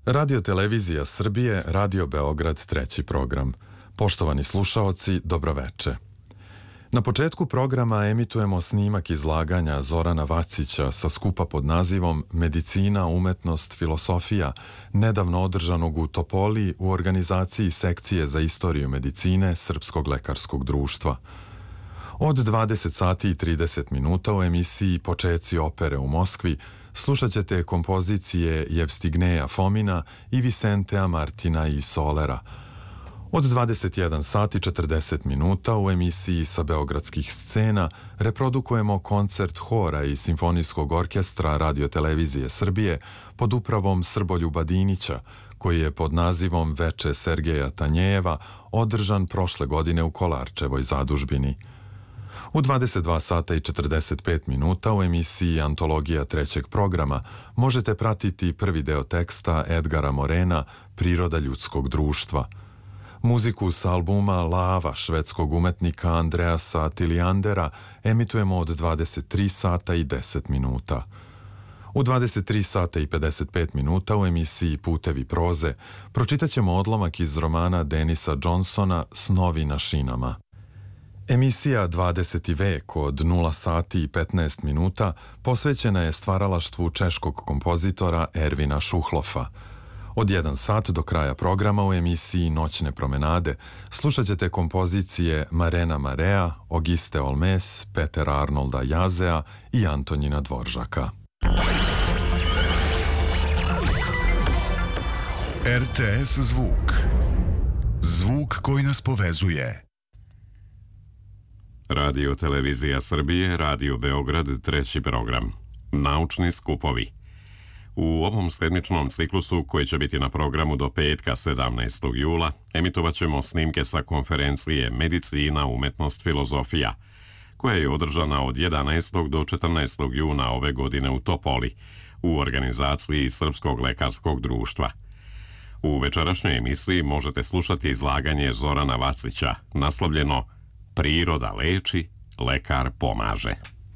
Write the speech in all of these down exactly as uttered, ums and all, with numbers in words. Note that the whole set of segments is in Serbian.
Radio Televizija Srbije, Radio Beograd, treći program. Poštovani slušaoci, dobroveče. Na početku programa emitujemo snimak izlaganja Zorana Vacića sa skupa pod nazivom Medicina, umetnost, filosofija, nedavno održanog u Topoli u organizaciji Sekcije za istoriju medicine Srpskog lekarskog društva. Od dvadeset sati i trideset minuta u emisiji Počeci opere u Moskvi slušat ćete kompozicije Jevstigneja Fomina i Visentea Martina i Solera. Od dvadeset jedan sati i četrdeset minuta u emisiji Sa beogradskih scena reprodukujemo koncert hora i simfonijskog orkestra Radio-televizije Srbije pod upravom Srboljuba Dinića, koji je pod nazivom Veče Sergeja Tanjejeva održan prošle godine u Kolarčevoj zadužbini. U dvadeset dva sata i četrdeset pet minuta u emisiji Antologija trećeg programa možete pratiti prvi deo teksta Edgara Morena Priroda ljudskog društva. Muziku sa albuma Lava švedskog umetnika Andreasa Tilijandera emitujemo od dvadeset tri sata i deset minuta. U dvadeset tri sata i pedeset pet minuta u emisiji Putevi proze pročitat ćemo odlomak iz romana Denisa Johnsona Snovi na šinama. Emisija dvadeseti vek od nula sati i petnaest minuta posvećena je stvaralaštvu češkog kompozitora Ervina Šuhlofa. Od jedan sat do kraja programa u emisiji Noćne promenade slušat ćete kompozicije Marena Marea, Ogiste Olmes, Petera Arnolda Jazea i Antonjina Dvoržaka. R T S Zvuk. Zvuk koji nas povezuje. Radio Televizija Srbije, Radio Beograd, treći program. Naučni skupovi. U ovom sedmičnom ciklusu, koji će biti na programu do petka sedamnaestog jula, emitovat ćemo snimke sa konferencije Medicina, umetnost, filozofija, koja je održana od jedanaestog do četrnaestog juna ove godine u Topoli, u organizaciji Srpskog lekarskog društva. U večerašnjoj emisiji možete slušati izlaganje Zorana Vacića, naslovljeno Priroda leči, lekar pomaže.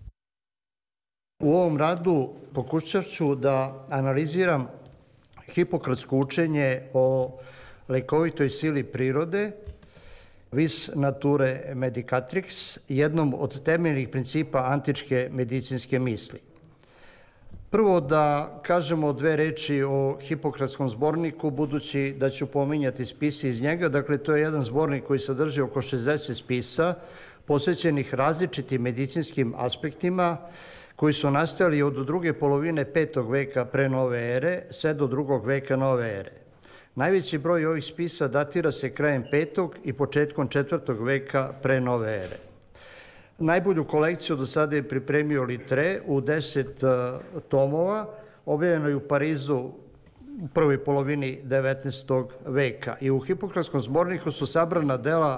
U ovom radu pokušat ću da analiziram hipokratsko učenje o lekovitoj sili prirode, vis nature medicatrix, jednom od temeljnih principa antičke medicinske misli. Prvo da kažemo dve reči o Hipokratskom zborniku, budući da ću pominjati spise iz njega. Dakle, to je jedan zbornik koji sadrži oko šezdeset spisa, posvećenih različitim medicinskim aspektima, koji su nastajali od druge polovine petog veka pre nove ere, sve do drugog veka nove ere. Najveći broj ovih spisa datira se krajem petog i početkom četvrtog veka pre nove ere. Najbolju kolekciju do sada je pripremio Litre u deset tomova, objavljenoj u Parizu u prvoj polovini devetnaestog veka. I u Hipokratskom zborniku su sabrana dela